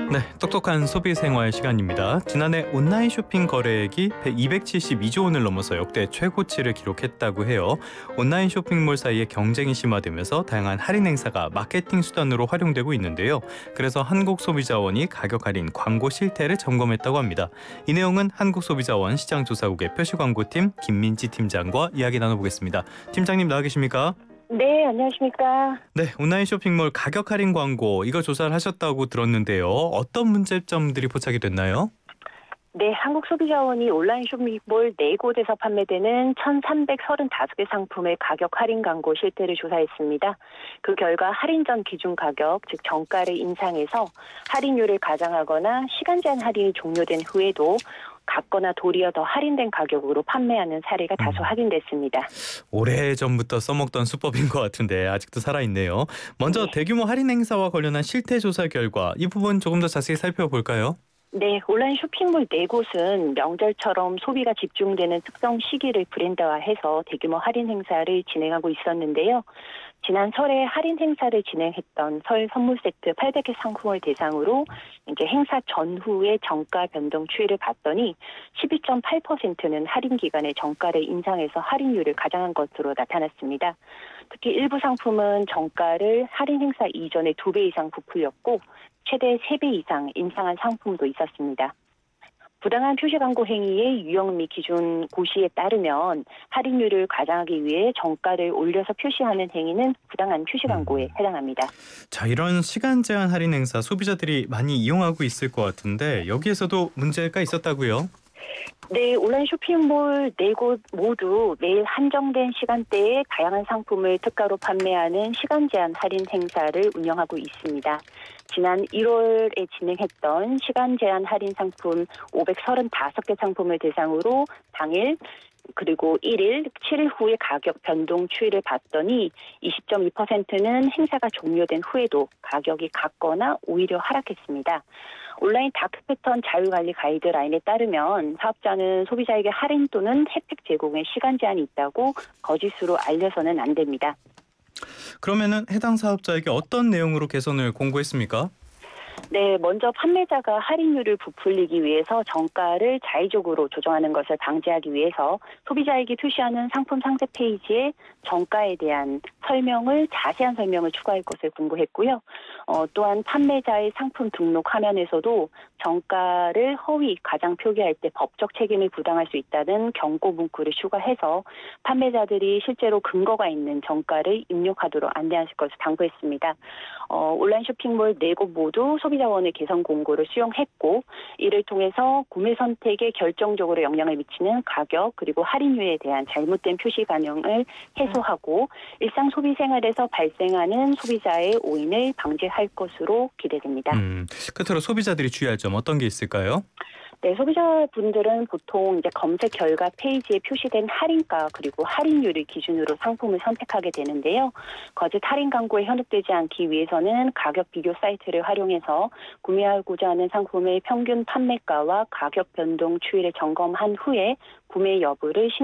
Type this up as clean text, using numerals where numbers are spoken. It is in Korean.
네, 똑똑한 소비 생활 시간입니다. 지난해 온라인 쇼핑 거래액이 272조 원을 넘어서 역대 최고치를 기록했다고 해요. 온라인 쇼핑몰 사이에 경쟁이 심화되면서 다양한 할인 행사가 마케팅 수단으로 활용되고 있는데요. 그래서 한국소비자원이 가격 할인 광고 실태를 점검했다고 합니다. 이 내용은 한국소비자원 시장조사국의 표시광고팀 김민지 팀장과 이야기 나눠보겠습니다. 팀장님 나와 계십니까? 네, 안녕하십니까. 네, 온라인 쇼핑몰 가격 할인 광고 이거 조사를 하셨다고 들었는데요. 어떤 문제점들이 포착이 됐나요? 네, 한국소비자원이 온라인 쇼핑몰 4곳에서 판매되는 1,335개 상품의 가격 할인 광고 실태를 조사했습니다. 그 결과 할인 전 기준 가격, 즉 정가를 인상해서 할인율을 가장하거나 시간 제한 할인이 종료된 후에도 같거나 도리어 더 할인된 가격으로 판매하는 사례가 다소 확인됐습니다. 오래전부터 써먹던 수법인 것 같은데 아직도 살아있네요. 먼저 네. 대규모 할인 행사와 관련한 실태 조사 결과 이 부분 조금 더 자세히 살펴볼까요? 네, 온라인 쇼핑몰 4곳은 명절처럼 소비가 집중되는 특정 시기를 브랜드화해서 대규모 할인 행사를 진행하고 있었는데요. 지난 설에 할인 행사를 진행했던 설 선물 세트 800개 상품을 대상으로 이제 행사 전후의 정가 변동 추이를 봤더니 12.8%는 할인 기간에 정가를 인상해서 할인율을 가장한 것으로 나타났습니다. 특히 일부 상품은 정가를 할인 행사 이전에 2배 이상 부풀렸고 최대 3배 이상 인상한 상품도 있었습니다. 부당한 표시 광고 행위의 유형 및 기준 고시에 따르면 할인율을 가장하기 위해 정가를 올려서 표시하는 행위는 부당한 표시 광고에 해당합니다. 자, 이런 시간 제한 할인 행사 소비자들이 많이 이용하고 있을 것 같은데 여기에서도 문제가 있었다고요? 네, 온라인 쇼핑몰 4곳 모두 매일 한정된 시간대에 다양한 상품을 특가로 판매하는 시간 제한 할인 행사를 운영하고 있습니다. 지난 1월에 진행했던 시간 제한 할인 상품 535개 상품을 대상으로 당일 그리고 1일, 7일 후의 가격 변동 추이를 봤더니 20.2%는 행사가 종료된 후에도 가격이 같거나 오히려 하락했습니다. 온라인 다크 패턴 자율관리 가이드라인에 따르면 사업자는 소비자에게 할인 또는 혜택 제공에 시간 제한이 있다고 거짓으로 알려서는 안 됩니다. 그러면은 해당 사업자에게 어떤 내용으로 개선을 공고했습니까? 네, 먼저 판매자가 할인율을 부풀리기 위해서 정가를 자의적으로 조정하는 것을 방지하기 위해서 소비자에게 표시하는 상품 상세 페이지에 정가에 대한 자세한 설명을 추가할 것을 공고했고요. 또한 판매자의 상품 등록 화면에서도 정가를 허위, 가장 표기할 때 법적 책임을 부담할 수 있다는 경고 문구를 추가해서 판매자들이 실제로 근거가 있는 정가를 입력하도록 안내하실 것을 당부했습니다. 온라인 쇼핑몰 4곳 모두 소비자원의 개선 공고를 수용했고 이를 통해서 구매 선택에 결정적으로 영향을 미치는 가격 그리고 할인율에 대한 잘못된 표시 반영을 해소하고 일상 소비 생활에서 발생하는 소비자의 오인을 방지할 것으로 기대됩니다. 끝으로 소비자들이 주의할 점 어떤 게 있을까요? 네, 소비자분들은 보통 이제 검색 결과 페이지에 표시된 할인가 그리고 할인율을 기준으로 상품을 선택하게 되는데요. 거짓 할인 광고에 현혹되지 않기 위해서는 가격 비교 사이트를 활용해서 구매하고자 하는 상품의 평균 판매가와 가격 변동 추이를 점검한 후에 구매 여부를